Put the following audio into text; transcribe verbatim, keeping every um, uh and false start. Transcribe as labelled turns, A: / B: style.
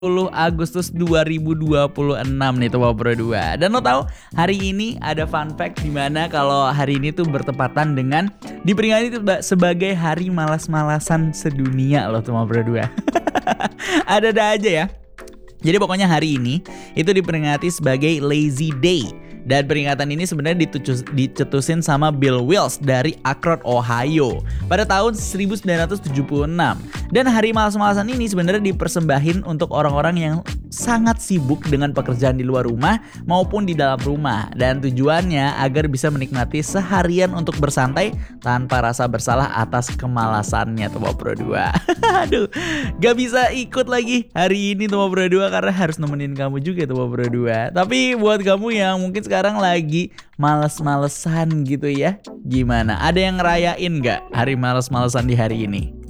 A: sepuluh Agustus dua ribu dua puluh enam nih Tomah Pro dua. Dan lo tahu hari ini ada fun fact dimana kalau hari ini tuh bertepatan dengan diperingati tuh sebagai hari malas-malasan sedunia loh Tomah Pro dua. Ada-ada aja ya. Jadi pokoknya hari ini itu diperingati sebagai Lazy Day. Dan peringatan ini sebenarnya ditucus, dicetusin sama Bill Wills dari Akron, Ohio pada tahun seribu sembilan ratus tujuh puluh enam. Dan hari malas-malasan ini sebenarnya dipersembahin untuk orang-orang yang sangat sibuk dengan pekerjaan di luar rumah maupun di dalam rumah. Dan tujuannya agar bisa menikmati seharian untuk bersantai tanpa rasa bersalah atas kemalasannya Tomah Pro dua. Aduh, gak bisa ikut lagi hari ini Tomah Pro dua karena harus nemenin kamu juga Tomah Pro dua. Tapi buat kamu yang mungkin sekarang lagi males-malesan gitu ya, gimana? Ada yang ngerayain gak hari males-malesan di hari ini?